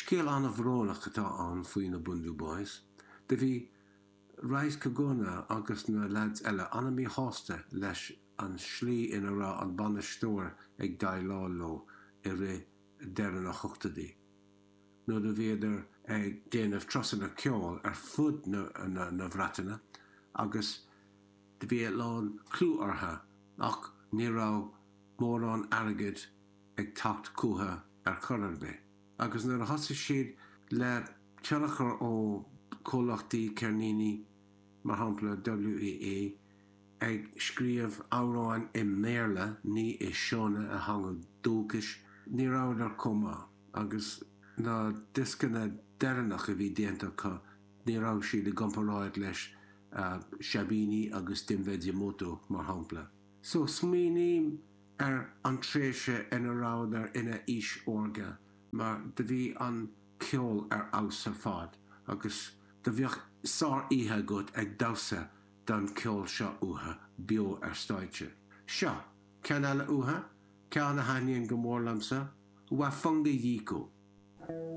scéal an bhrónach atá an faoin na Bundu Boys, de bhí Rais Cogona agus na lads eile anamí hásta leis an slí ina rá an banistóir ag dailáló I ré dean na chochtadaí. nó de bhéidir ag déanamh trosanna ceol ar fud na bhreataine agus de bhí lán clú ortha ach ní rá mórán airgid ag tacht cútha ar chorarbé. Agus nuair a thosa siad le teachar ó cólachtaí Cernini mar shampla WEA ag scríomh áráin I méarla ní I seónna a hangad dúchas ní ráidir comá agus na discanna dearnach a bhí déanta ní rá siad I gomparáid leis Shabini agus Dimvedyamoto mar shampla. So smíním ar an tréise ina ráidar ina is orga mar de bhí an ceol ar aus ar fad agus de bhíoch sár ihe gut ag dawsa dan ceol seo uatha bio ar stáitse. Seo, cean eile uatha, cean na haíonn go mór lamsa, wa funga dhíco.